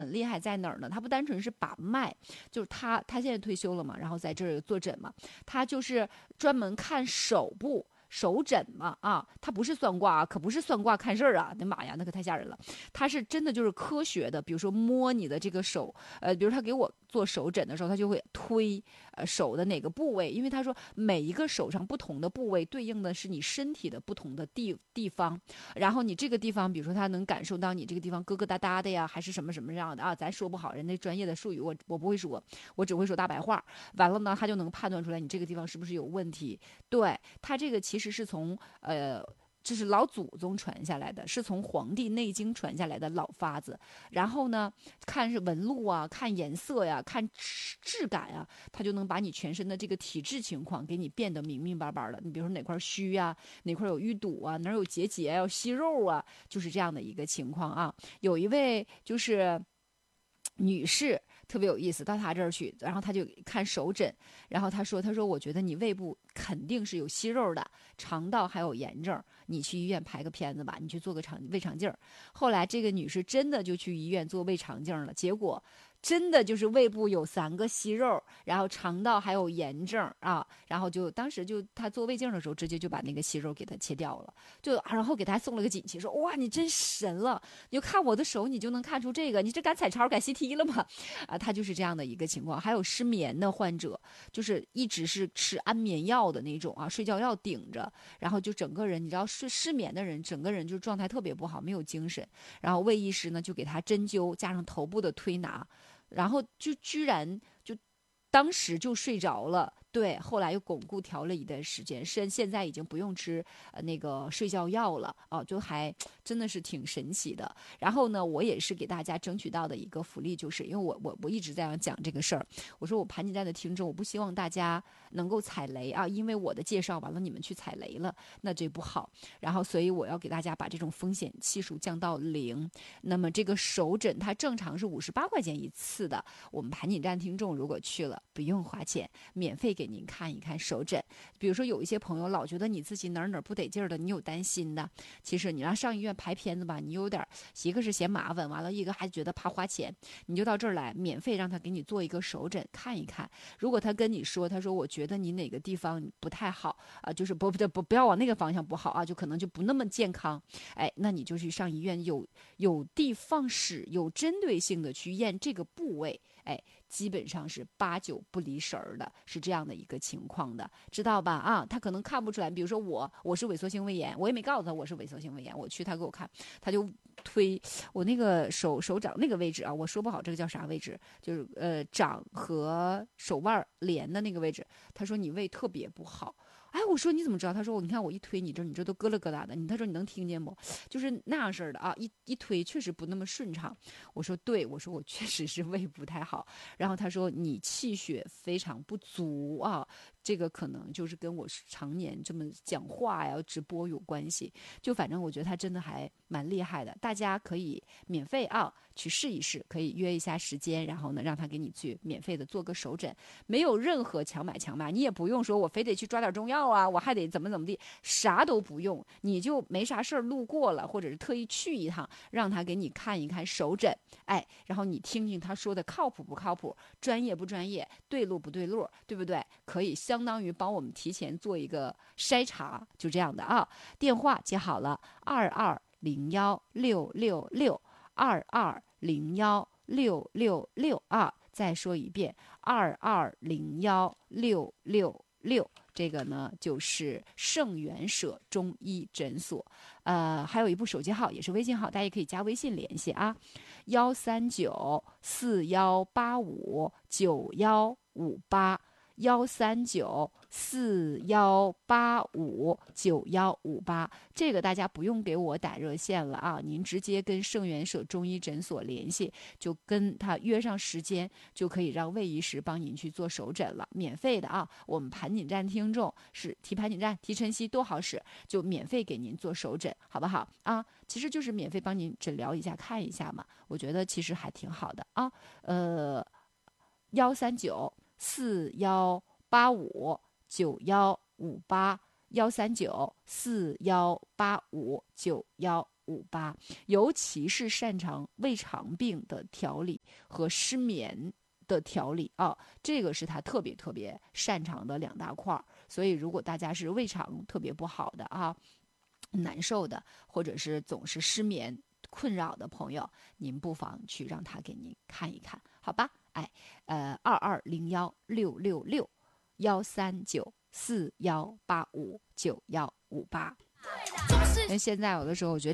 很厉害在哪儿呢？他不单纯是把脉，就是他现在退休了嘛，然后在这儿坐诊嘛，他就是专门看手部。手诊嘛，啊，他不是算卦，可不是算卦看事儿啊，那妈呀，那可太吓人了。他是真的就是科学的，比如说摸你的这个手，比如他给我做手诊的时候，他就会推手的哪个部位，因为他说每一个手上不同的部位对应的是你身体的不同的地方，然后你这个地方，比如说他能感受到你这个地方疙疙瘩瘩的呀，还是什么什么样的啊，咱说不好，人家专业的术语我不会说，我只会说大白话。完了呢，他就能判断出来你这个地方是不是有问题。对，他这个其实是从这是老祖宗传下来的，是从《黄帝内经》传下来的老法子。然后呢，看是纹路啊，看颜色呀，看质感呀，它就能把你全身的这个体质情况给你变得明明白白的。你比如说哪块虚呀，哪块有淤堵啊，哪有结节啊，有息肉啊，就是这样的一个情况啊。有一位就是女士特别有意思，到她这儿去，然后她就看手诊，然后她说我觉得你胃部肯定是有息肉的，肠道还有炎症，你去医院拍个片子吧，你去做个胃肠镜。后来这个女士真的就去医院做胃肠镜了，结果真的就是胃部有3个息肉，然后肠道还有炎症啊，然后就当时就她做胃镜的时候，直接就把那个息肉给她切掉了，然后给她送了个锦旗，说哇你真神了，你就看我的手你就能看出这个，你这敢彩超敢 CT 了吗？啊，她就是这样的一个情况。还有失眠的患者，就是一直是吃安眠药的那种啊，睡觉药顶着，然后就整个人你知道失眠的人，整个人就状态特别不好，没有精神。然后魏医师呢就给他针灸加上头部的推拿，然后就居然就当时就睡着了。对，后来又巩固调了一段时间，现在已经不用吃那个睡觉药了啊，就还真的是挺神奇的。然后呢，我也是给大家争取到的一个福利，就是因为我一直在讲这个事儿，我说我盘锦站的听众，我不希望大家能够踩雷啊，因为我的介绍完了你们去踩雷了，那这不好。然后所以我要给大家把这种风险系数降到0。那么这个手诊它正常是58块钱一次的，我们盘锦站听众如果去了不用花钱，免费给您看一看手诊。比如说有一些朋友老觉得你自己哪儿不得劲儿的，你有担心的，其实你让上医院排片子吧，你有点一个是嫌麻烦，完了一个还觉得怕花钱，你就到这儿来，免费让他给你做一个手诊看一看。如果他跟你说，他说我觉得你哪个地方不太好啊，就是不要往那个方向不好啊，就可能就不那么健康，哎，那你就去上医院，有的放矢，有针对性的去验这个部位，哎，基本上是8、9不离神儿的，是这样的一个情况的，知道吧？啊，他可能看不出来，比如说我是萎缩性胃炎，我也没告诉他我是萎缩性胃炎，我去他给我看，他就推我那个手掌那个位置啊，我说不好这个叫啥位置，就是掌和手腕连的那个位置，他说你胃特别不好。哎，我说你怎么知道？他说你看我一推你这都咯了咯哒的。他说你能听见不？就是那样式的啊，一推确实不那么顺畅。我说对，我说我确实是胃不太好。然后他说你气血非常不足啊，这个可能就是跟我常年这么讲话呀、直播有关系。就反正我觉得他真的还蛮厉害的，大家可以免费啊去试一试，可以约一下时间，然后呢让他给你去免费的做个手诊，没有任何强买，你也不用说我非得去抓点中药啊，我还得怎么地，啥都不用，你就没啥事儿路过了，或者是特意去一趟，让他给你看一看手诊，哎，然后你听听他说的靠谱不靠谱，专业不专业，对路不对路，对不对？可以相当于帮我们提前做一个筛查，就这样的啊。电话接好了，220166220166啊。再说一遍，22016666，这个呢就是圣元舍中医诊所，还有一部手机号也是微信号，大家也可以加微信联系啊，13941859158。13941859158，这个大家不用给我打热线了啊，您直接跟圣元舍中医诊所联系，就跟他约上时间，就可以让魏医师帮您去做手诊了，免费的啊。我们盘锦站听众是提盘锦站提晨曦多好使，就免费给您做手诊，好不好啊？其实就是免费帮您诊疗一下看一下嘛，我觉得其实还挺好的啊。13941859158，13941859158。 958，尤其是擅长胃肠病的调理和失眠的调理啊，这个是他特别特别擅长的2大块。所以如果大家是胃肠特别不好的啊，难受的，或者是总是失眠困扰的朋友，您不妨去让他给您看一看，好吧？哎，2201661394185158。因为现在有的时候我觉得